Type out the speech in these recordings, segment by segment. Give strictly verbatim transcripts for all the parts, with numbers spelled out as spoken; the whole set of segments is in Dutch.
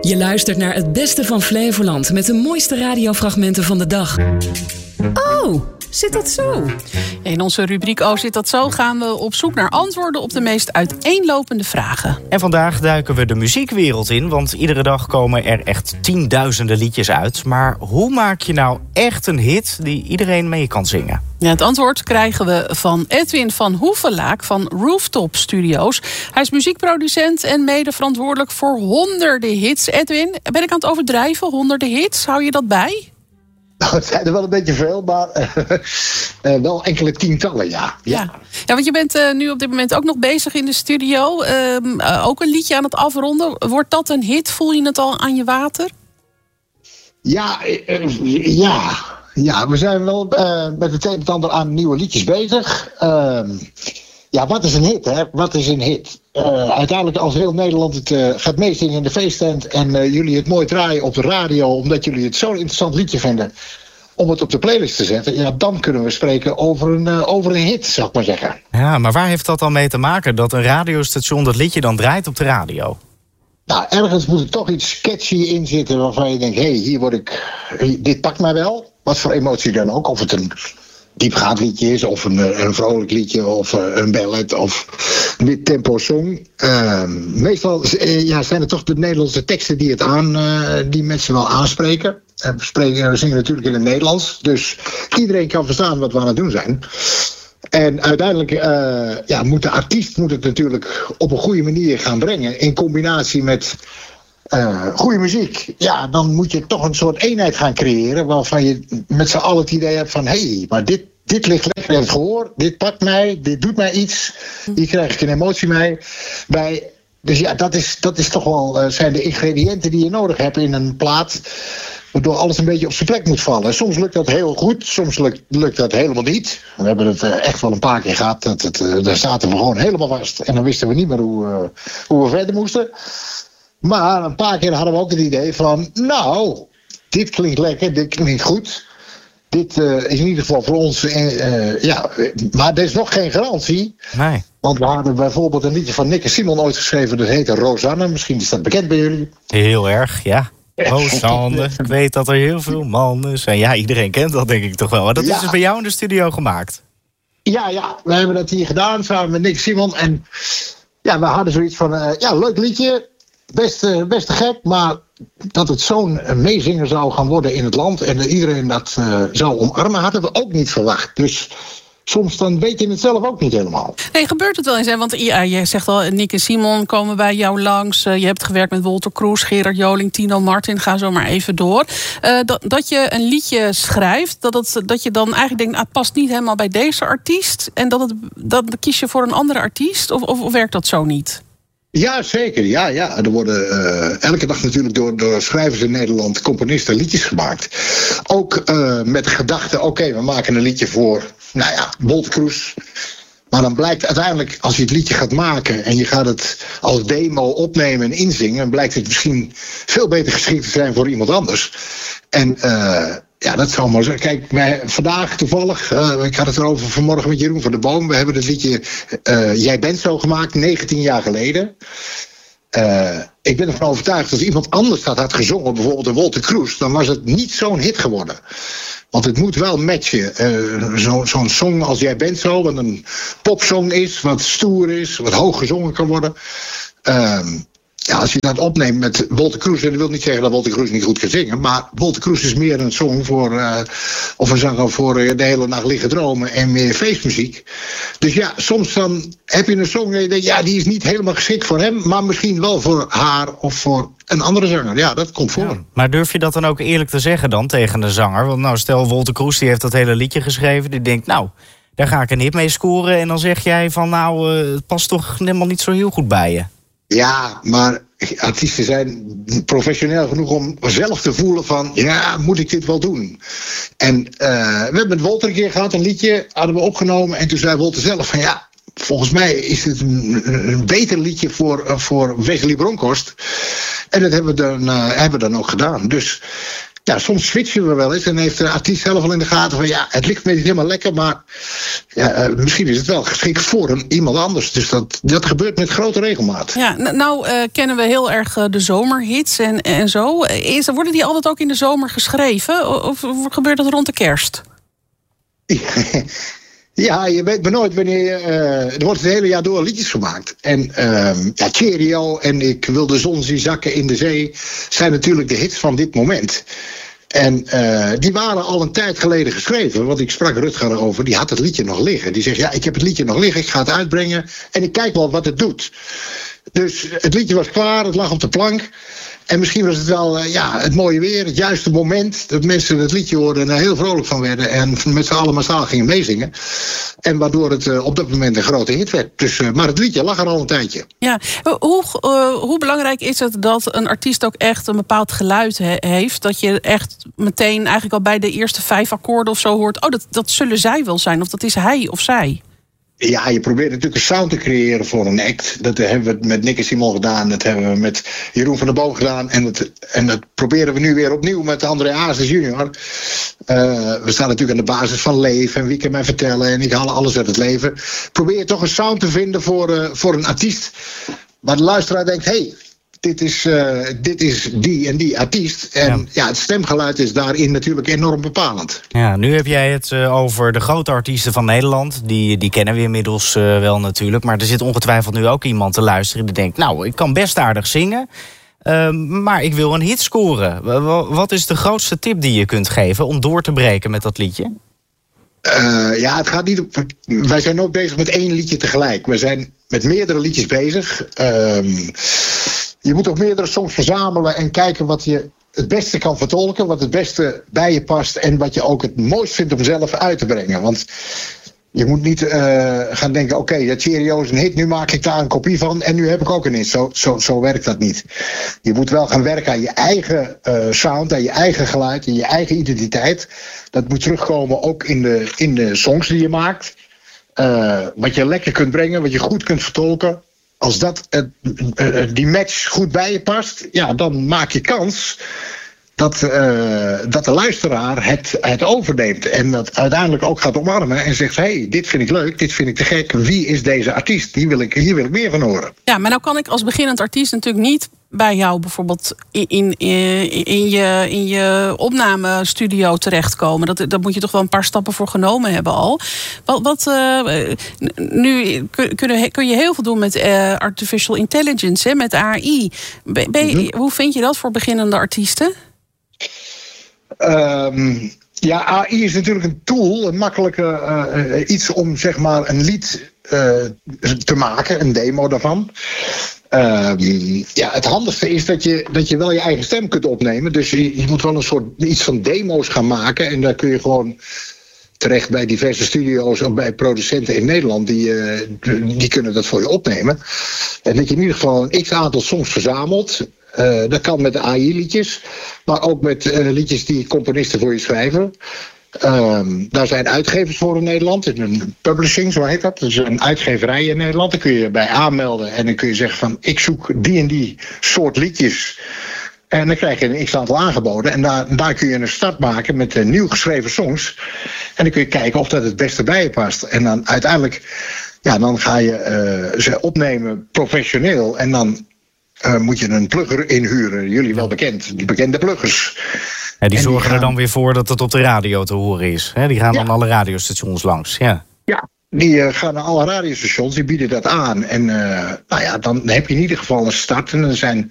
Je luistert naar het beste van Flevoland met de mooiste radiofragmenten van de dag. Oh, zit dat zo? In onze rubriek Oh, zit dat zo gaan we op zoek naar antwoorden op de meest uiteenlopende vragen. En vandaag duiken we de muziekwereld in, want iedere dag komen er echt tienduizenden liedjes uit. Maar hoe maak je nou echt een hit die iedereen mee kan zingen? Ja, het antwoord krijgen we van Edwin van Hoevelaak van Rooftop Studios. Hij is muziekproducent en mede verantwoordelijk voor honderden hits. Edwin, ben ik aan het overdrijven? Honderden hits, hou je dat bij? Nou, het zijn er wel een beetje veel, maar uh, uh, wel enkele tientallen, ja. Ja, ja. ja want je bent uh, nu op dit moment ook nog bezig in de studio. Uh, uh, ook een liedje aan het afronden. Wordt dat een hit? Voel je het al aan je water? Ja, uh, ja. ja, we zijn wel uh, met het een en ander aan nieuwe liedjes bezig. Uh, ja, wat is een hit, hè? Wat is een hit? Uh, uiteindelijk als heel Nederland het uh, gaat meezingen in de feesttent en uh, jullie het mooi draaien op de radio omdat jullie het zo'n interessant liedje vinden om het op de playlist te zetten, ja, dan kunnen we spreken over een, uh, over een hit, zou ik maar zeggen. Ja, maar waar heeft dat dan mee te maken dat een radiostation dat liedje dan draait op de radio? Nou, ergens moet er toch iets catchy in zitten waarvan je denkt, hé, hey, hier word ik, dit pakt mij wel. Wat voor emotie dan ook, of het een diepgaand liedje is, of een, een vrolijk liedje, of een ballad, of een mid-tempo song. Uh, meestal uh, ja, zijn het toch de Nederlandse teksten die het aan, uh, die mensen wel aanspreken. Uh, we, spreken, we zingen natuurlijk in het Nederlands, dus iedereen kan verstaan wat we aan het doen zijn. En uiteindelijk uh, ja, moet de artiest moet het natuurlijk op een goede manier gaan brengen, in combinatie met Uh, goede muziek. Ja, dan moet je toch een soort eenheid gaan creëren waarvan je met z'n allen het idee hebt van hé, hey, maar dit, dit ligt lekker in het gehoor, dit pakt mij, dit doet mij iets, hier krijg ik een emotie mee, bij. Dus ja, dat is, dat is toch wel uh, zijn de ingrediënten die je nodig hebt in een plaat, waardoor alles een beetje op zijn plek moet vallen. Soms lukt dat heel goed, soms lukt, lukt dat helemaal niet. We hebben het uh, echt wel een paar keer gehad, dat het, uh, daar zaten we gewoon helemaal vast en dan wisten we niet meer hoe, uh, hoe we verder moesten. Maar een paar keer hadden we ook het idee van, nou, dit klinkt lekker, dit klinkt goed. Dit uh, is in ieder geval voor ons, uh, ja, maar er is nog geen garantie. Nee. Want we hadden bijvoorbeeld een liedje van Nick en Simon ooit geschreven, dat heette Rosanne. Misschien is dat bekend bij jullie. Heel erg, ja. Rosanne, ik weet dat er heel veel mannen zijn. Ja, iedereen kent dat denk ik toch wel. Maar dat ja. is dus bij jou in de studio gemaakt. Ja, ja, we hebben dat hier gedaan samen met Nick en Simon. En ja, we hadden zoiets van, uh, ja, leuk liedje. Best, best te gek, maar dat het zo'n meezinger zou gaan worden in het land en dat iedereen dat uh, zou omarmen, hadden we ook niet verwacht. Dus soms dan weet je het zelf ook niet helemaal. Nee, gebeurt het wel eens, hè? Want ja, je zegt al, Nick en Simon komen bij jou langs. Uh, je hebt gewerkt met Wolter Kroes, Gerard Joling, Tino Martin, ga zo maar even door. Uh, dat, dat je een liedje schrijft, dat, het, dat je dan eigenlijk denkt, ah, het past niet helemaal bij deze artiest en dat het, dan kies je voor een andere artiest, of, of, of werkt dat zo niet? Ja, zeker. Ja, ja. Er worden uh, elke dag natuurlijk door, door schrijvers in Nederland, componisten, liedjes gemaakt. Ook uh, met de gedachte, oké, okay, we maken een liedje voor, nou ja, Wolter Kroes. Maar dan blijkt uiteindelijk, als je het liedje gaat maken en je gaat het als demo opnemen en inzingen, dan blijkt het misschien veel beter geschikt te zijn voor iemand anders. En uh, ja, dat zou maar zo. Kijk, wij, vandaag toevallig, uh, ik had het erover vanmorgen met Jeroen van der Boom. We hebben het liedje uh, Jij bent zo gemaakt, negentien jaar geleden. Uh, ik ben ervan overtuigd dat als iemand anders dat had gezongen, bijvoorbeeld een Wolter Kroes, dan was het niet zo'n hit geworden. Want het moet wel matchen. Uh, zo, zo'n song als Jij bent zo, wat een popsong is, wat stoer is, wat hoog gezongen kan worden. Uh, Ja, als je dat opneemt met Wolter Kroes, en dat wil niet zeggen dat Wolter Kroes niet goed kan zingen, maar Wolter Kroes is meer een song voor, uh, of een zanger voor uh, de hele nacht liggen dromen en meer feestmuziek. Dus ja, soms dan heb je een song en je denkt, ja, die is niet helemaal geschikt voor hem, maar misschien wel voor haar of voor een andere zanger. Ja, dat komt voor. Ja, maar durf je dat dan ook eerlijk te zeggen dan tegen de zanger? Want nou, stel Wolter Kroes, die heeft dat hele liedje geschreven, die denkt, nou, daar ga ik een hit mee scoren, en dan zeg jij van, nou, uh, het past toch helemaal niet zo heel goed bij je. Ja, maar artiesten zijn professioneel genoeg om zelf te voelen van, ja, moet ik dit wel doen? En uh, we hebben met Wolter een keer gehad, een liedje hadden we opgenomen, en toen zei Wolter zelf van, ja, volgens mij is het een, een beter liedje voor, uh, voor Wesley Bronkhorst. En dat hebben we dan, uh, hebben we dan ook gedaan. Dus ja, soms switchen we wel eens en heeft de artiest zelf al in de gaten van ja, het ligt me niet helemaal lekker, maar ja, uh, misschien is het wel geschikt voor een, iemand anders. Dus dat, dat gebeurt met grote regelmaat. Ja, n- nou uh, kennen we heel erg uh, de zomerhits en, en zo. Is, worden die altijd ook in de zomer geschreven of, of gebeurt dat rond de kerst? Ja, je weet maar nooit wanneer je... Uh, er wordt het hele jaar door liedjes gemaakt. En uh, ja, Cheerio en Ik wil de zon zien zakken in de zee zijn natuurlijk de hits van dit moment. En uh, die waren al een tijd geleden geschreven. Want ik sprak Rutger erover, die had het liedje nog liggen. Die zegt, ja, ik heb het liedje nog liggen, ik ga het uitbrengen en ik kijk wel wat het doet. Dus het liedje was klaar, het lag op de plank. En misschien was het wel uh, ja, het mooie weer, het juiste moment dat mensen het liedje hoorden en er heel vrolijk van werden en met z'n allen massaal gingen meezingen. En waardoor het uh, op dat moment een grote hit werd. Dus, uh, maar het liedje lag er al een tijdje. Ja, hoe, uh, hoe belangrijk is het dat een artiest ook echt een bepaald geluid he- heeft? Dat je echt meteen eigenlijk al bij de eerste vijf akkoorden of zo hoort, oh, dat, dat zullen zij wel zijn, of dat is hij of zij. Ja, je probeert natuurlijk een sound te creëren voor een act. Dat hebben we met Nick en Simon gedaan. Dat hebben we met Jeroen van der Boom gedaan. En dat, en dat proberen we nu weer opnieuw met André Hazes junior. Uh, we staan natuurlijk aan de basis van leven. En wie kan mij vertellen. En ik haal alles uit het leven. Probeer toch een sound te vinden voor, uh, voor een artiest. Waar de luisteraar denkt, hé, hey, dit is, uh, dit is die en die artiest. En ja. ja, het stemgeluid is daarin natuurlijk enorm bepalend. Ja, nu heb jij het uh, over de grote artiesten van Nederland. Die, die kennen we inmiddels uh, wel natuurlijk. Maar er zit ongetwijfeld nu ook iemand te luisteren die denkt, nou, ik kan best aardig zingen. Uh, maar ik wil een hit scoren. W- wat is de grootste tip die je kunt geven om door te breken met dat liedje? Uh, ja, het gaat niet op. Wij zijn ook bezig met één liedje tegelijk. We zijn met meerdere liedjes bezig. Uh, je moet ook meerdere songs verzamelen en kijken wat je het beste kan vertolken, wat het beste bij je past en wat je ook het mooist vindt om zelf uit te brengen. Want je moet niet uh, gaan denken, oké, okay, dat Cheerio is een hit, nu maak ik daar een kopie van en nu heb ik ook een hit. Zo, zo, zo werkt dat niet. Je moet wel gaan werken aan je eigen uh, sound, aan je eigen geluid, en je eigen identiteit. Dat moet terugkomen ook in de, in de songs die je maakt. Uh, wat je lekker kunt brengen, wat je goed kunt vertolken. Als dat, uh, uh, die match goed bij je past, ja, dan maak je kans dat, uh, dat de luisteraar het, het overneemt. En dat uiteindelijk ook gaat omarmen en zegt, hé, hey, dit vind ik leuk, dit vind ik te gek. Wie is deze artiest? Die wil ik, hier wil ik meer van horen. Ja, maar nou kan ik als beginnend artiest natuurlijk niet bij jou bijvoorbeeld in, in, in, je, in je opnamestudio terechtkomen. Dat, dat moet je toch wel een paar stappen voor genomen hebben al. Wat, wat uh, nu kun, kun je heel veel doen met uh, artificial intelligence, hè, met A I. Ben, ben, mm-hmm. Hoe vind je dat voor beginnende artiesten? Um, ja, A I is natuurlijk een tool, een makkelijke uh, iets om zeg maar een lied uh, te maken, een demo daarvan. Uh, ja, het handigste is dat je, dat je wel je eigen stem kunt opnemen. Dus je, je moet wel een soort iets van demo's gaan maken. En daar kun je gewoon terecht bij diverse studio's of bij producenten in Nederland. Die, uh, die kunnen dat voor je opnemen. En dat je in ieder geval een x-aantal songs verzamelt. Uh, dat kan met de A I-liedjes. Maar ook met uh, liedjes die componisten voor je schrijven. Um, daar zijn uitgevers voor in Nederland. Een publishing, zo heet dat. Dus een uitgeverij in Nederland. Daar kun je bij aanmelden. En dan kun je zeggen van, ik zoek die en die soort liedjes. En dan krijg je een x-aantal aangeboden. En daar, daar kun je een start maken met uh, nieuw geschreven songs. En dan kun je kijken of dat het beste bij je past. En dan uiteindelijk, ja, dan ga je uh, ze opnemen professioneel. En dan uh, moet je een plugger inhuren. Jullie wel bekend. Die bekende pluggers. Ja, die en zorgen die gaan, er dan weer voor dat het op de radio te horen is. He, die gaan ja. dan alle radiostations langs. Ja, ja die uh, gaan naar alle radiostations, die bieden dat aan. En uh, nou ja, dan heb je in ieder geval een start. En er zijn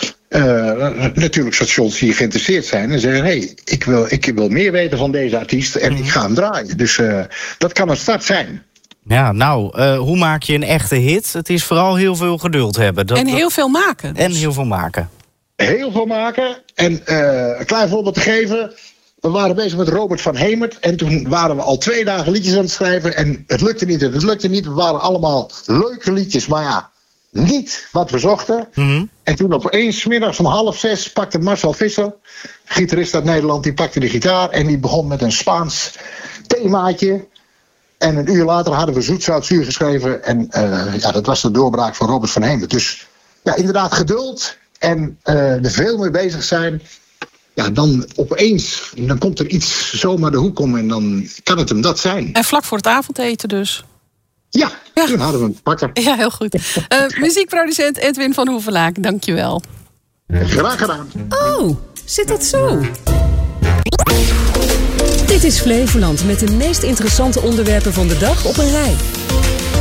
uh, natuurlijk stations die geïnteresseerd zijn. En zeggen, hé, hey, ik, wil, ik wil meer weten van deze artiest en ik ga hem draaien. Dus uh, dat kan een start zijn. Ja, nou, uh, hoe maak je een echte hit? Het is vooral heel veel geduld hebben. Dat, en heel veel maken. Dus. En heel veel maken. Heel veel maken. En uh, een klein voorbeeld te geven. We waren bezig met Robert van Hemert. En toen waren we al twee dagen liedjes aan het schrijven. En het lukte niet en het lukte niet. We waren allemaal leuke liedjes. Maar ja, niet wat we zochten. Mm-hmm. En toen opeens, 's middags om half zes, pakte Marcel Visser, gitarist uit Nederland, die pakte de gitaar. En die begon met een Spaans themaatje. En een uur later hadden we Zoet, Zout, Zuur geschreven. En uh, ja, dat was de doorbraak van Robert van Hemert. Dus ja, inderdaad geduld. En uh, er veel mee bezig zijn. Ja, dan opeens, dan komt er iets zomaar de hoek om en dan kan het hem dat zijn. En vlak voor het avondeten dus. Ja, Ja. toen hadden we hem pakken. Ja, heel goed. Uh, muziekproducent Edwin van Hoevelaak, dankjewel. Graag gedaan. Oh, zit dat zo? Dit is Flevoland met de meest interessante onderwerpen van de dag op een rij.